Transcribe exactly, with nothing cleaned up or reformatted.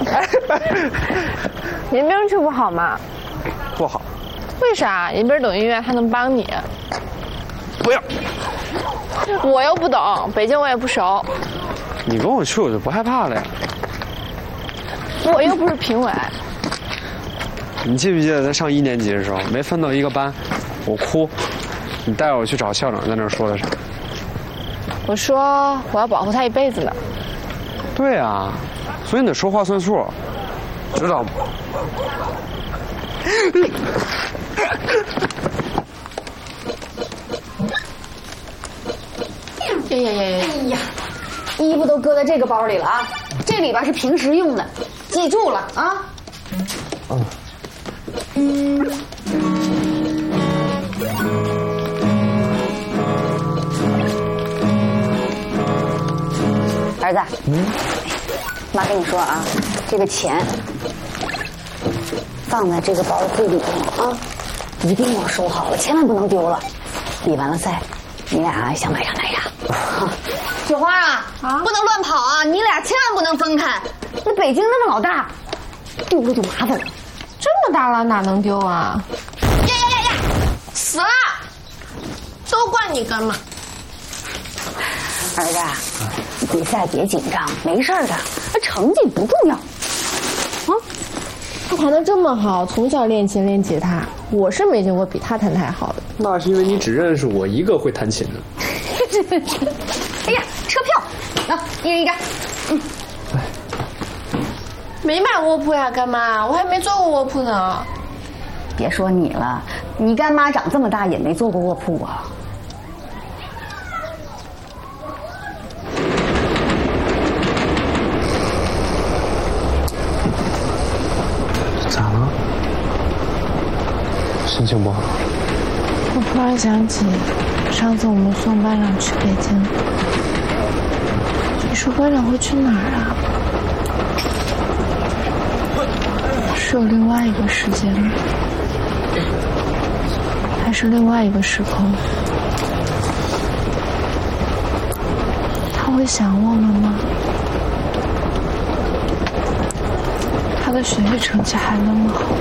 银冰吃不好吗？ 不好。 为啥？银冰懂音乐，他能帮你。 不要。 我又不懂，北京我也不熟。 你跟我去，我就不害怕了呀。 我又不是评委。 你记不记得在上一年级的时候，没分到一个班，我哭，你带我去找校长，在那儿说的啥？ 我说我要保护他一辈子呢。 对啊，所以你得说话算数，知道吗？ 呀呀呀呀！哎呀，衣服都搁在这个包里了啊，这里边是平时用的，记住了啊。嗯。儿子，嗯，妈跟你说啊，这个钱放在这个包最里头啊，一定要收好了，千万不能丢了。比完了赛，你俩想买啥买啥。雪花啊，啊，不能乱跑啊！你俩千万不能分开。那北京那么老大，丢了就麻烦了。 这么大了哪能丢啊？ 呀呀呀呀！死了！都怪你干妈。 儿子，比赛别紧张，没事的，成绩不重要。啊， 他弹得这么好，从小练琴练吉他，我是没见过比他弹得还好的。 那是因为你只认识我一个会弹琴的。 哎呀，车票，啊，一人一张。嗯。 没买卧铺呀，干妈，我还没坐过卧铺呢。 别说你了，你干妈长这么大也没坐过卧铺啊。 咋了？心情不好？ 我突然想起上次我们送班长去北京，你说班长会去哪儿啊？是有另外一个世界吗？还是另外一个时空？他会想我们吗？他的学习成绩还那么好。